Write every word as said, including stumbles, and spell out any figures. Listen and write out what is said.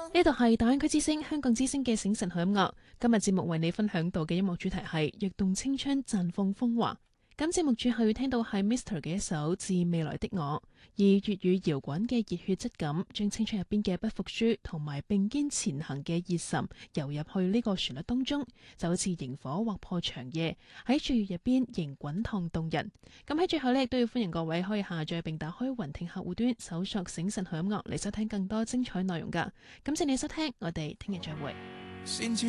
呢度係大灣區之聲、香港之聲嘅醒神好音樂。今日節目為你分享到嘅音樂主題係躍動青春，綻放風華。咁節目最後要聽到係 Mister 嘅一首《致未來的我》，以粵語搖滾嘅熱血質感，將青春入邊嘅不服輸同埋並肩前行嘅熱忱游入去呢個旋律當中，就好似螢火劃破長夜，喺歲月入邊仍滾燙動人。咁喺最後呢，亦都要歡迎各位可以下載並打開雲聽客戶端，搜索醒神好音樂嚟收聽更多精彩內容噶。感謝你收聽，我哋聽日再會。